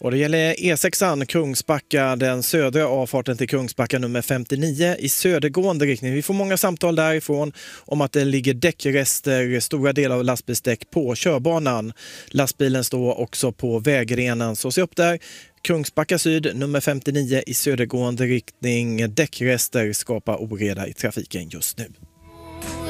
Och det gäller E6an Kungsbacka, den södra avfarten till Kungsbacka nummer 59 i södergående riktning. Vi får många samtal därifrån om att det ligger däckrester, stora delar av lastbilsdäck på körbanan. Lastbilen står också på vägrenen, så se upp där. Kungsbacka syd, nummer 59 i södergående riktning. Däckrester skapar oreda i trafiken just nu.